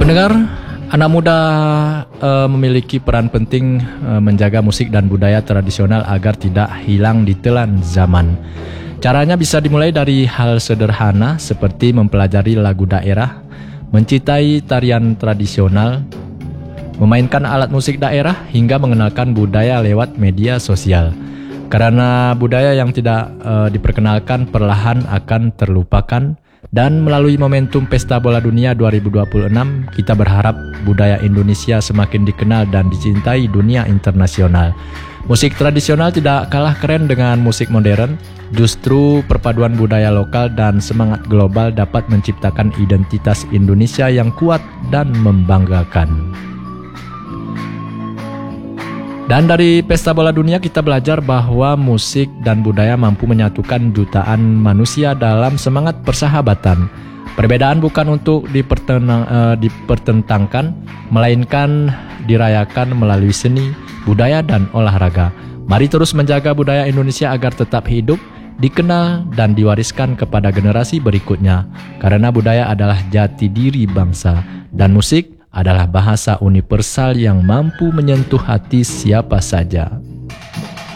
Pendengar, anak muda memiliki peran penting menjaga musik dan budaya tradisional agar tidak hilang ditelan zaman. Caranya bisa dimulai dari hal sederhana seperti mempelajari lagu daerah, mencintai tarian tradisional, memainkan alat musik daerah, hingga mengenalkan budaya lewat media sosial. Karena budaya yang tidak diperkenalkan perlahan akan terlupakan. Dan melalui momentum Pesta Bola Dunia 2026, kita berharap budaya Indonesia semakin dikenal dan dicintai dunia internasional. Musik tradisional tidak kalah keren dengan musik modern. Justru perpaduan budaya lokal dan semangat global dapat menciptakan identitas Indonesia yang kuat dan membanggakan. Dan dari Pesta Bola Dunia kita belajar bahwa musik dan budaya mampu menyatukan jutaan manusia dalam semangat persahabatan. Perbedaan bukan untuk dipertentangkan, melainkan dirayakan melalui seni, budaya, dan olahraga. Mari terus menjaga budaya Indonesia agar tetap hidup, dikenal, dan diwariskan kepada generasi berikutnya. Karena budaya adalah jati diri bangsa, dan musik adalah bahasa universal yang mampu menyentuh hati siapa saja.